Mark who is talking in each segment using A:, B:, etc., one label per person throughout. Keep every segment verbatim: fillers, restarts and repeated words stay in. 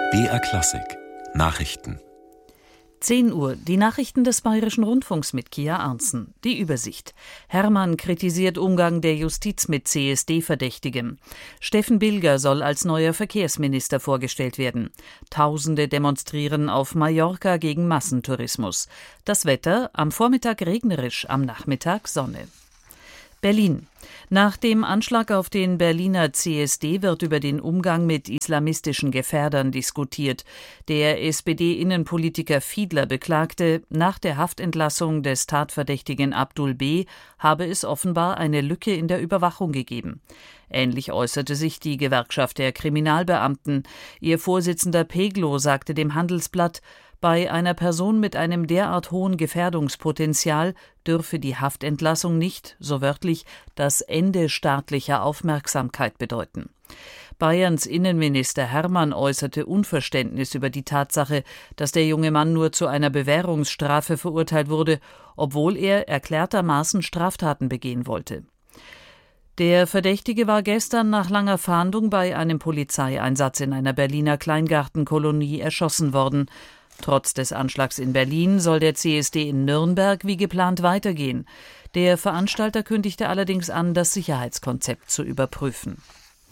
A: B R Klassik Nachrichten.
B: zehn Uhr, die Nachrichten des Bayerischen Rundfunks mit Kia Arntzen. Die Übersicht. Hermann kritisiert Umgang der Justiz mit C S D-Verdächtigem. Steffen Bilger soll als neuer Verkehrsminister vorgestellt werden. Tausende demonstrieren auf Mallorca gegen Massentourismus. Das Wetter, am Vormittag regnerisch, am Nachmittag Sonne. Berlin. Nach dem Anschlag auf den Berliner C S D wird über den Umgang mit islamistischen Gefährdern diskutiert. Der S P D-Innenpolitiker Fiedler beklagte, nach der Haftentlassung des Tatverdächtigen Abdul B. habe es offenbar eine Lücke in der Überwachung gegeben. Ähnlich äußerte sich die Gewerkschaft der Kriminalbeamten. Ihr Vorsitzender Peglo sagte dem Handelsblatt, bei einer Person mit einem derart hohen Gefährdungspotenzial dürfe die Haftentlassung nicht, so wörtlich, das Ende staatlicher Aufmerksamkeit bedeuten. Bayerns Innenminister Hermann äußerte Unverständnis über die Tatsache, dass der junge Mann nur zu einer Bewährungsstrafe verurteilt wurde, obwohl er erklärtermaßen Straftaten begehen wollte. Der Verdächtige war gestern nach langer Fahndung bei einem Polizeieinsatz in einer Berliner Kleingartenkolonie erschossen worden. Trotz des Anschlags in Berlin soll der C S D in Nürnberg wie geplant weitergehen. Der Veranstalter kündigte allerdings an, das Sicherheitskonzept zu überprüfen.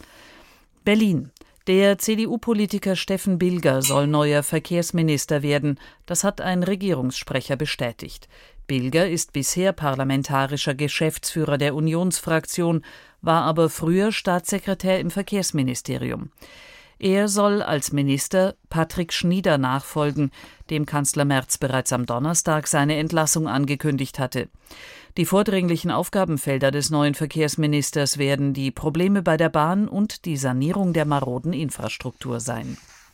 B: Berlin. Der C D U-Politiker Steffen Bilger soll neuer Verkehrsminister werden. Das hat ein Regierungssprecher bestätigt. Bilger ist bisher parlamentarischer Geschäftsführer der Unionsfraktion, war aber früher Staatssekretär im Verkehrsministerium. Er soll als Minister Patrick Schnieder nachfolgen, dem Kanzler Merz bereits am Donnerstag seine Entlassung angekündigt hatte. Die vordringlichen Aufgabenfelder des neuen Verkehrsministers werden die Probleme bei der Bahn und die Sanierung der maroden Infrastruktur sein.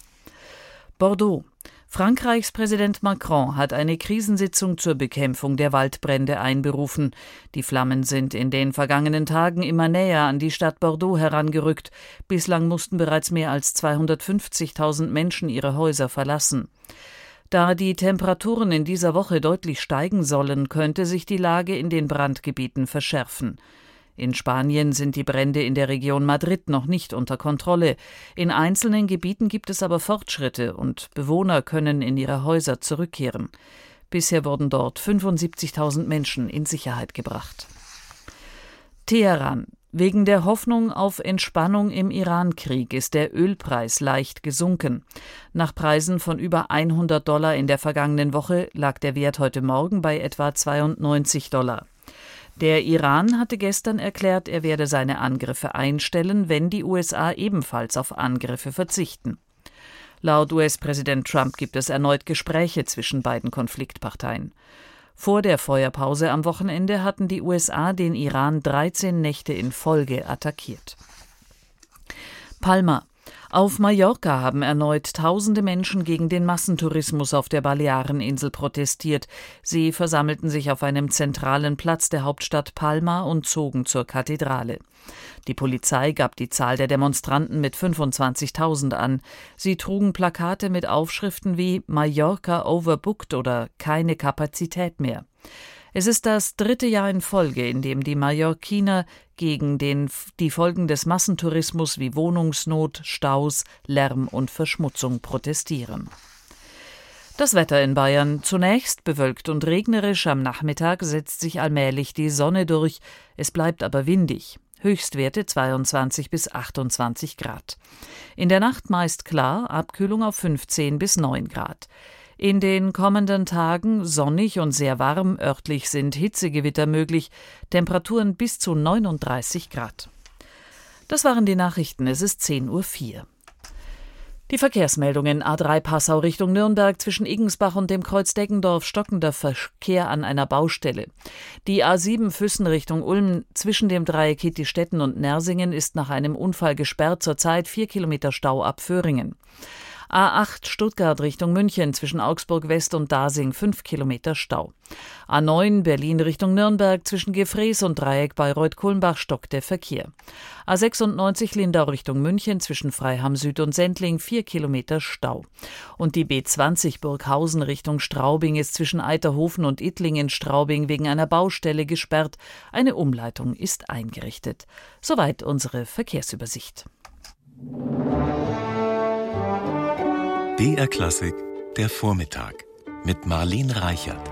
B: Bordeaux. Frankreichs Präsident Macron hat eine Krisensitzung zur Bekämpfung der Waldbrände einberufen. Die Flammen sind in den vergangenen Tagen immer näher an die Stadt Bordeaux herangerückt. Bislang mussten bereits mehr als zweihundertfünfzigtausend Menschen ihre Häuser verlassen. Da die Temperaturen in dieser Woche deutlich steigen sollen, könnte sich die Lage in den Brandgebieten verschärfen. In Spanien sind die Brände in der Region Madrid noch nicht unter Kontrolle. In einzelnen Gebieten gibt es aber Fortschritte und Bewohner können in ihre Häuser zurückkehren. Bisher wurden dort fünfundsiebzigtausend Menschen in Sicherheit gebracht. Teheran. Wegen der Hoffnung auf Entspannung im Iran-Krieg ist der Ölpreis leicht gesunken. Nach Preisen von über hundert Dollar in der vergangenen Woche lag der Wert heute Morgen bei etwa zweiundneunzig Dollar. Der Iran hatte gestern erklärt, er werde seine Angriffe einstellen, wenn die U S A ebenfalls auf Angriffe verzichten. Laut U S-Präsident Trump gibt es erneut Gespräche zwischen beiden Konfliktparteien. Vor der Feuerpause am Wochenende hatten die U S A den Iran dreizehn Nächte in Folge attackiert. Palma. Auf Mallorca haben erneut tausende Menschen gegen den Massentourismus auf der Baleareninsel protestiert. Sie versammelten sich auf einem zentralen Platz der Hauptstadt Palma und zogen zur Kathedrale. Die Polizei gab die Zahl der Demonstranten mit fünfundzwanzigtausend an. Sie trugen Plakate mit Aufschriften wie Mallorca overbooked oder keine Kapazität mehr. Es ist das dritte Jahr in Folge, in dem die Mallorquiner gegen den, die Folgen des Massentourismus wie Wohnungsnot, Staus, Lärm und Verschmutzung protestieren. Das Wetter in Bayern. Zunächst bewölkt und regnerisch, am Nachmittag setzt sich allmählich die Sonne durch, es bleibt aber windig. Höchstwerte zweiundzwanzig bis achtundzwanzig Grad. In der Nacht meist klar, Abkühlung auf fünfzehn bis neun Grad. In den kommenden Tagen sonnig und sehr warm, örtlich sind Hitzegewitter möglich, Temperaturen bis zu neununddreißig Grad. Das waren die Nachrichten, es ist zehn Uhr vier. Die Verkehrsmeldungen: A drei Passau Richtung Nürnberg, zwischen Iggensbach und dem Kreuz Deggendorf stockender Verkehr an einer Baustelle. Die A sieben Füssen Richtung Ulm, zwischen dem Dreieck Hittistetten und Nersingen ist nach einem Unfall gesperrt, zurzeit vier Kilometer Stau ab Föhringen. A acht Stuttgart Richtung München, zwischen Augsburg West und Dasing fünf Kilometer Stau. A neun Berlin Richtung Nürnberg, zwischen Gefrees und Dreieck Bayreuth-Kulmbach stockt der Verkehr. A sechsundneunzig Lindau Richtung München, zwischen Freiham Süd und Sendling vier Kilometer Stau. Und die B zwanzig Burghausen Richtung Straubing ist zwischen Eiterhofen und Ittlingen-Straubing wegen einer Baustelle gesperrt. Eine Umleitung ist eingerichtet. Soweit unsere Verkehrsübersicht.
A: B R Klassik, der Vormittag mit Marlene Reichert.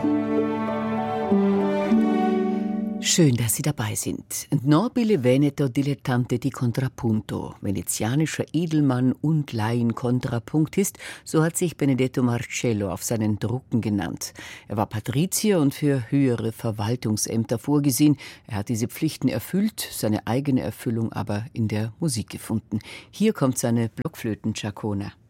C: Schön, dass Sie dabei sind. Nobile Veneto dilettante di contrappunto, venezianischer Edelmann und Laien-Kontrapunktist, so hat sich Benedetto Marcello auf seinen Drucken genannt. Er war Patrizier und für höhere Verwaltungsämter vorgesehen. Er hat diese Pflichten erfüllt, seine eigene Erfüllung aber in der Musik gefunden. Hier kommt seine Blockflöten-Chaconna.